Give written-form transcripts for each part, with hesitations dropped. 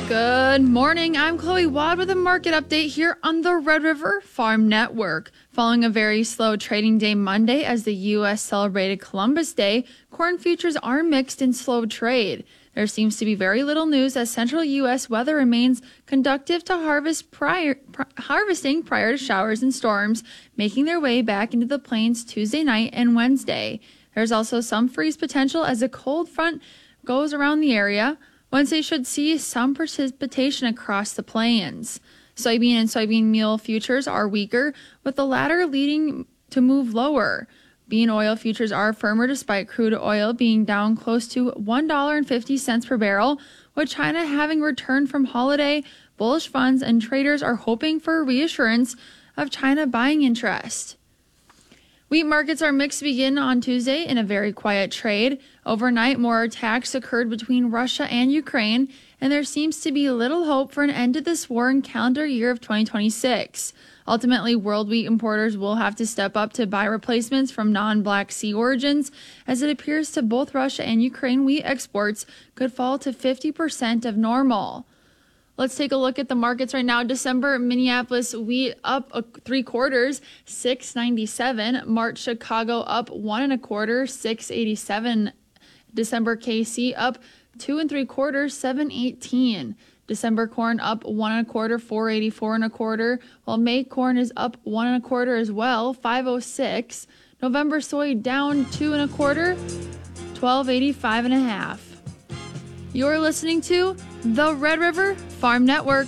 Good morning. I'm Chloe Wad with a market update here on the Red River Farm Network. Following a very slow trading day Monday as the U.S. celebrated Columbus Day, corn futures are mixed in slow trade. There seems to be very little news as central U.S. weather remains conducive to harvesting prior to showers and storms, making their way back into the plains Tuesday night and Wednesday. There's also some freeze potential as a cold front goes around the area. Wednesday should see some precipitation across the plains. Soybean and soybean meal futures are weaker, with the latter leading to move lower. Bean oil futures are firmer despite crude oil being down close to $1.50 per barrel, with China having returned from holiday. Bullish funds and traders are hoping for reassurance of China buying interest. Wheat markets are mixed to begin on Tuesday in a very quiet trade. Overnight, more attacks occurred between Russia and Ukraine, and there seems to be little hope for an end to this war in calendar year of 2026. Ultimately, world wheat importers will have to step up to buy replacements from non-Black Sea origins, as it appears to both Russia and Ukraine wheat exports could fall to 50% of normal. Let's take a look at the markets right now. December, Minneapolis wheat up 3/4, $6.97. March, Chicago up 1 1/4, $6.87. December, KC up 2 3/4, $7.18. December corn up 1 1/4, $4.84 1/4. While May corn is up 1 1/4 as well, $5.06. November soy down 2 1/4, $12.85 1/2. You're listening to the Red River Farm Network.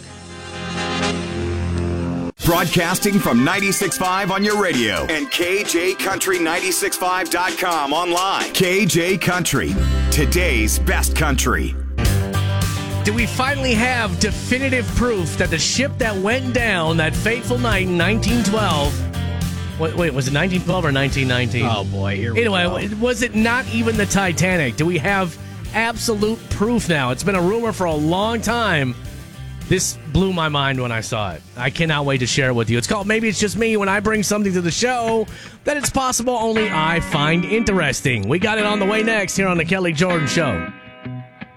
Broadcasting from 96.5 on your radio and KJCountry965.com online. KJ Country, today's best country. Do we finally have definitive proof that the ship that went down that fateful night in 1912... Wait, was it 1912 or 1919? Oh, boy, here we go. Anyway, was it not even the Titanic? Do we have absolute proof now? It's been a rumor for a long time. This blew my mind when I saw it. I cannot wait to share it with you. It's called Maybe It's Just Me, when I bring something to the show that it's possible only I find interesting. We got it on the way next here on The Kelly Jordan Show.